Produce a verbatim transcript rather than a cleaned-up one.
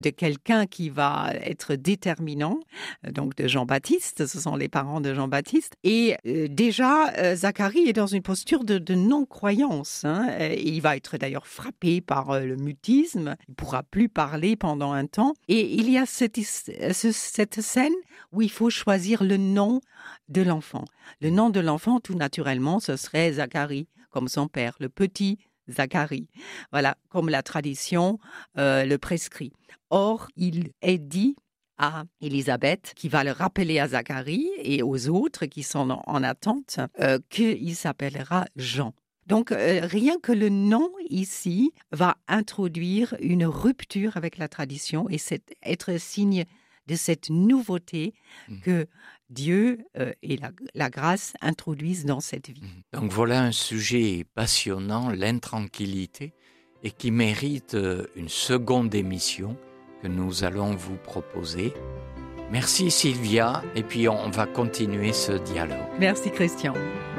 de quelqu'un qui va être déterminant, donc de Jean-Baptiste, ce sont les parents de Jean-Baptiste. Et euh, déjà, euh, Zacharie est dans une posture de, de non-croyance. Hein. Et il va être d'ailleurs frappé par euh, le mutisme, il ne pourra plus parler pendant un temps. Et il y a cette, ce, cette scène où il faut choisir le nom de l'enfant. Le nom de l'enfant, tout naturellement, ce serait Zacharie, comme son père, le petit Zacharie. Voilà, comme la tradition euh, le prescrit. Or, il est dit à Élisabeth, qui va le rappeler à Zacharie et aux autres qui sont en, en attente, euh, qu'il s'appellera Jean. Donc, euh, rien que le nom ici va introduire une rupture avec la tradition et c'est, être signe de cette nouveauté que Dieu euh, et la, la grâce introduisent dans cette vie. Donc voilà un sujet passionnant, l'intranquillité, et qui mérite une seconde émission que nous allons vous proposer. Merci Sylvia, et puis on va continuer ce dialogue. Merci Christian.